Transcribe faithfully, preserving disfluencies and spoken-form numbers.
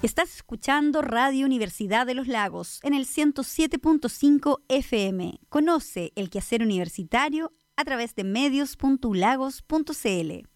Estás escuchando Radio Universidad de los Lagos en el ciento siete punto cinco F M. Conoce el quehacer universitario a través de medios punto u lagos punto c l.